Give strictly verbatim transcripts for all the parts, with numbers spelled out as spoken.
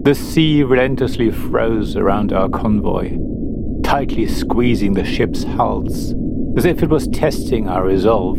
The sea relentlessly froze around our convoy, tightly squeezing the ship's hulls, as if it was testing our resolve.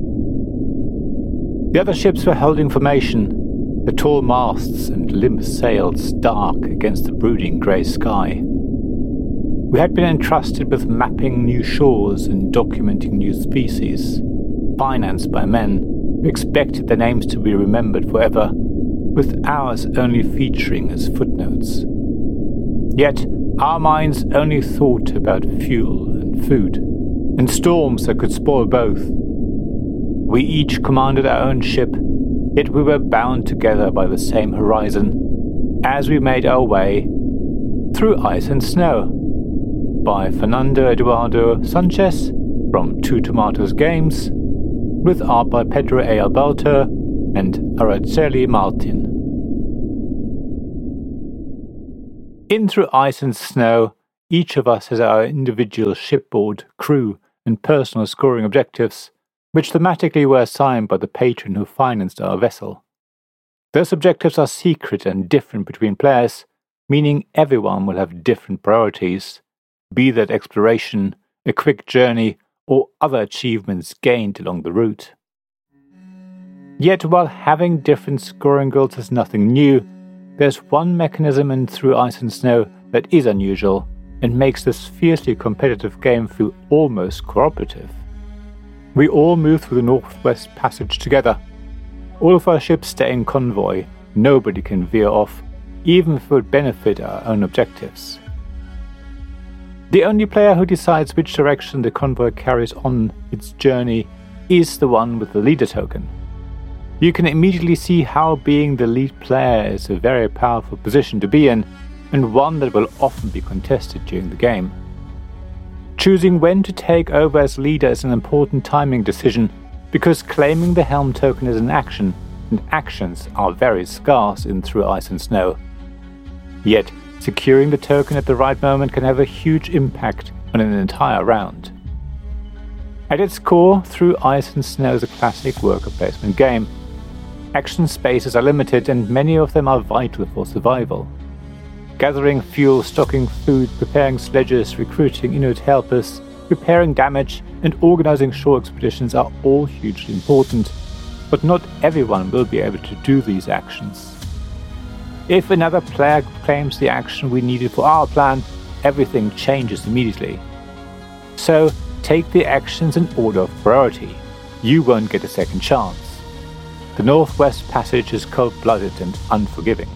The other ships were holding formation, their tall masts and limp sails dark against the brooding grey sky. We had been entrusted with mapping new shores and documenting new species, financed by men who expected their names to be remembered forever, with ours only featuring as footnotes. Yet our minds only thought about fuel and food, and storms that could spoil both. We each commanded our own ship, yet we were bound together by the same horizon as we made our way through ice and snow. By Fernando Eduardo Sanchez from Two Tomatoes Games, with art by Pedro A. Alberto and Araceli Martin. In Through Ice and Snow, each of us has our individual shipboard, crew, and personal scoring objectives, which thematically were assigned by the patron who financed our vessel. Those objectives are secret and different between players, meaning everyone will have different priorities, be that exploration, a quick journey, or other achievements gained along the route. Yet while having different scoring goals is nothing new, there's one mechanism in Through Ice and Snow that is unusual and makes this fiercely competitive game feel almost cooperative. We all move through the Northwest Passage together. All of our ships stay in convoy, nobody can veer off, even if it would benefit our own objectives. The only player who decides which direction the convoy carries on its journey is the one with the leader token. You can immediately see how being the lead player is a very powerful position to be in, and one that will often be contested during the game. Choosing when to take over as leader is an important timing decision, because claiming the helm token is an action, and actions are very scarce in Through Ice and Snow. Yet, securing the token at the right moment can have a huge impact on an entire round. At its core, Through Ice and Snow is a classic worker placement game. Action spaces are limited and many of them are vital for survival. Gathering fuel, stocking food, preparing sledges, recruiting Inuit helpers, repairing damage, and organizing shore expeditions are all hugely important, but not everyone will be able to do these actions. If another player claims the action we needed for our plan, everything changes immediately. So, take the actions in order of priority. You won't get a second chance. The Northwest Passage is cold-blooded and unforgiving.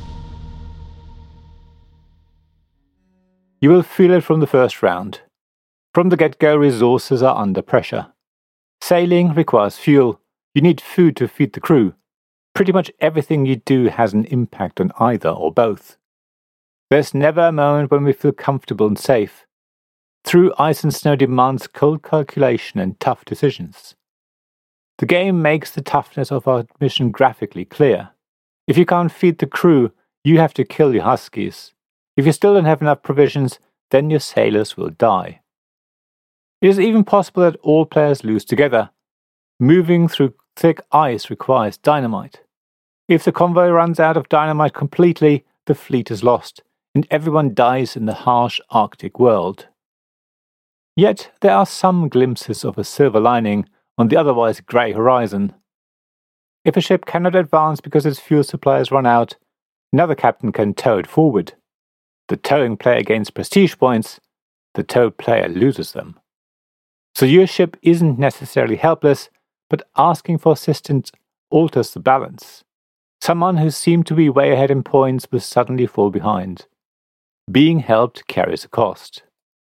You will feel it from the first round. From the get-go, resources are under pressure. Sailing requires fuel. You need food to feed the crew. Pretty much everything you do has an impact on either or both. There's never a moment when we feel comfortable and safe. Through Ice and Snow demands cold calculation and tough decisions. The game makes the toughness of our mission graphically clear. If you can't feed the crew, you have to kill your huskies. If you still don't have enough provisions, then your sailors will die. It is even possible that all players lose together. Moving through thick ice requires dynamite. If the convoy runs out of dynamite completely, the fleet is lost, and everyone dies in the harsh Arctic world. Yet there are some glimpses of a silver lining on the otherwise grey horizon. If a ship cannot advance because its fuel supply has run out, another captain can tow it forward. The towing player gains prestige points, the towed player loses them. So your ship isn't necessarily helpless, but asking for assistance alters the balance. Someone who seemed to be way ahead in points will suddenly fall behind. Being helped carries a cost.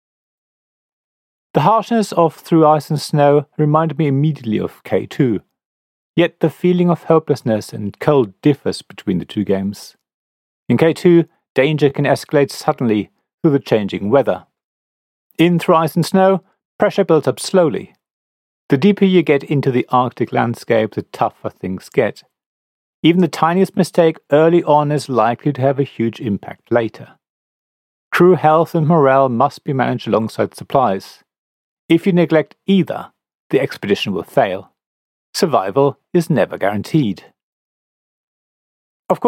The harshness of Through Ice and Snow reminded me immediately of K two, yet the feeling of hopelessness and cold differs between the two games. In K two, danger can escalate suddenly through the changing weather. In Through Ice and Snow, pressure builds up slowly. The deeper you get into the Arctic landscape, the tougher things get. Even the tiniest mistake early on is likely to have a huge impact later. Crew health and morale must be managed alongside supplies. If you neglect either, the expedition will fail. Survival is never guaranteed. Of course,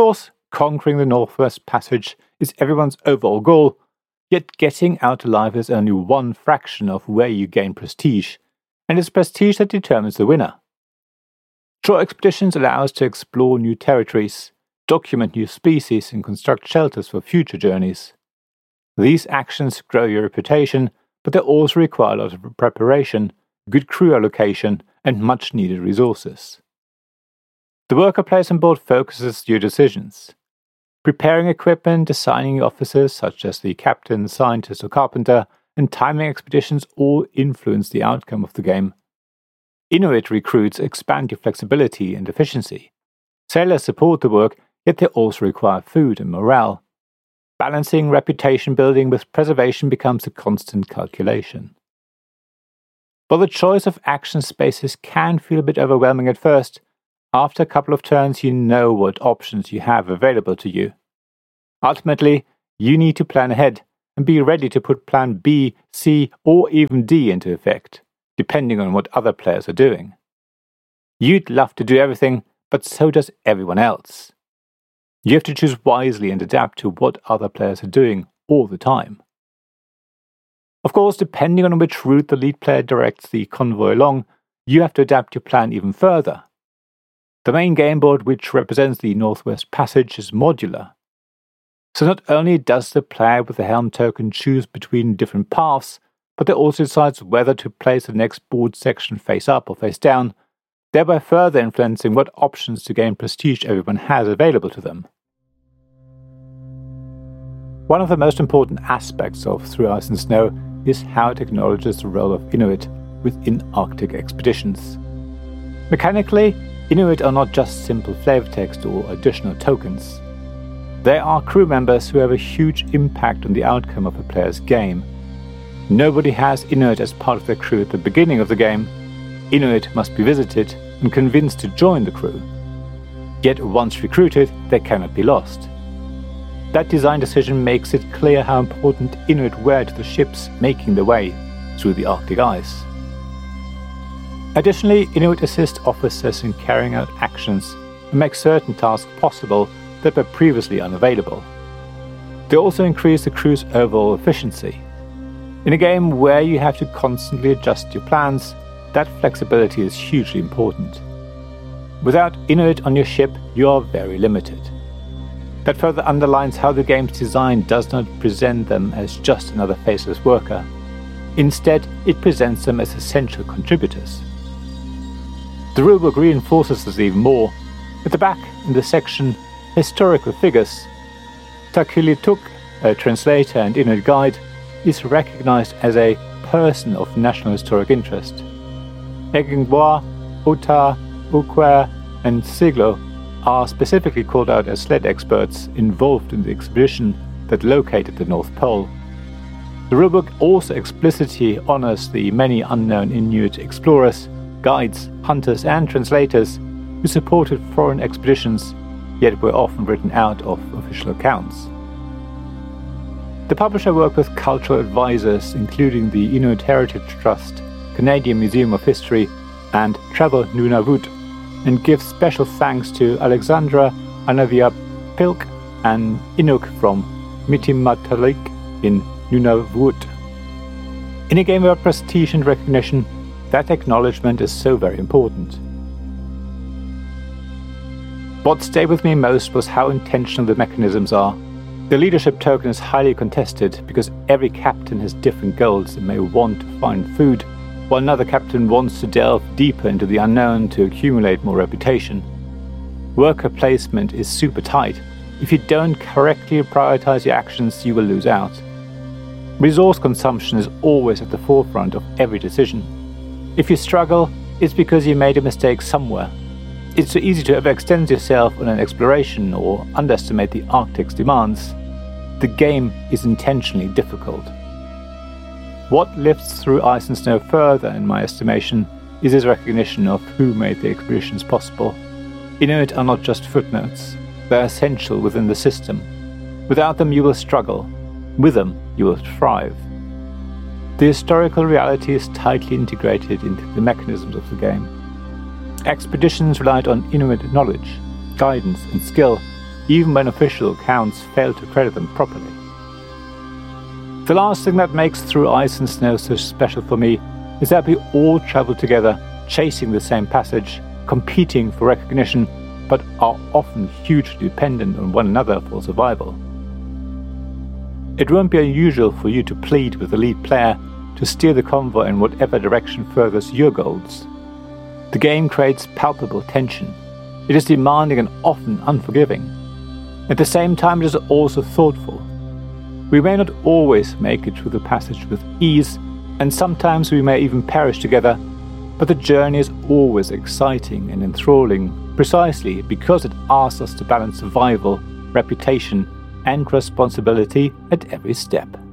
conquering the Northwest Passage is everyone's overall goal, yet getting out alive is only one fraction of where you gain prestige, and it's prestige that determines the winner. Short expeditions allow us to explore new territories, document new species, and construct shelters for future journeys. These actions grow your reputation, but they also require a lot of preparation, good crew allocation, and much needed resources. The worker place on board focuses your decisions. Preparing equipment, assigning your officers, such as the captain, scientist, or carpenter, and timing expeditions all influence the outcome of the game. Inuit recruits expand your flexibility and efficiency. Sailors support the work, yet they also require food and morale. Balancing reputation building with preservation becomes a constant calculation. While the choice of action spaces can feel a bit overwhelming at first, after a couple of turns you know what options you have available to you. Ultimately, you need to plan ahead and be ready to put plan B, C, or even D into effect, depending on what other players are doing. You'd love to do everything, but so does everyone else. You have to choose wisely and adapt to what other players are doing all the time. Of course, depending on which route the lead player directs the convoy along, you have to adapt your plan even further. The main game board, which represents the Northwest Passage, is modular. So not only does the player with the helm token choose between different paths, but they also decides whether to place the next board section face up or face down, thereby further influencing what options to gain prestige everyone has available to them. One of the most important aspects of Through Ice and Snow is how it acknowledges the role of Inuit within Arctic expeditions. Mechanically, Inuit are not just simple flavor text or additional tokens. They are crew members who have a huge impact on the outcome of a player's game. Nobody has Inuit as part of their crew at the beginning of the game. Inuit must be visited and convinced to join the crew. Yet once recruited, they cannot be lost. That design decision makes it clear how important Inuit were to the ships making their way through the Arctic ice. Additionally, Inuit assist officers in carrying out actions and make certain tasks possible that were previously unavailable. They also increase the crew's overall efficiency. In a game where you have to constantly adjust your plans, that flexibility is hugely important. Without Inuit on your ship, you are very limited. That further underlines how the game's design does not present them as just another faceless worker. Instead, it presents them as essential contributors. The rulebook reinforces this even more. At the back, in the section Historical Figures, Takilituk, a translator and Inuit guide, is recognized as a person of national historic interest. Egingwa, Uta, Ukwer, and Siglo are specifically called out as sled experts involved in the expedition that located the North Pole. The rulebook also explicitly honors the many unknown Inuit explorers, guides, hunters, and translators who supported foreign expeditions, yet were often written out of official accounts. The publisher worked with cultural advisors including the Inuit Heritage Trust, Canadian Museum of History, and Travel Nunavut, and gives special thanks to Alexandra Anavia-Pilk and Inuk from Mitimatalik in Nunavut. In a game about prestige and recognition, that acknowledgement is so very important. What stayed with me most was how intentional the mechanisms are. The leadership token is highly contested because every captain has different goals and may want to find food, while another captain wants to delve deeper into the unknown to accumulate more reputation. Worker placement is super tight. If you don't correctly prioritize your actions, you will lose out. Resource consumption is always at the forefront of every decision. If you struggle, it's because you made a mistake somewhere. It's so easy to overextend yourself on an exploration or underestimate the Arctic's demands. The game is intentionally difficult. What lifts Through Ice and Snow further, in my estimation, is its recognition of who made the expeditions possible. Inuit are not just footnotes, they're essential within the system. Without them you will struggle, with them you will thrive. The historical reality is tightly integrated into the mechanisms of the game. Expeditions relied on Inuit knowledge, guidance and skill, even when official accounts fail to credit them properly. The last thing that makes Through Ice and Snow so special for me is that we all travel together, chasing the same passage, competing for recognition, but are often hugely dependent on one another for survival. It won't be unusual for you to plead with the lead player to steer the convoy in whatever direction furthers your goals. The game creates palpable tension. It is demanding and often unforgiving. At the same time, it is also thoughtful. We may not always make it through the passage with ease, and sometimes we may even perish together, but the journey is always exciting and enthralling, precisely because it asks us to balance survival, reputation, and responsibility at every step.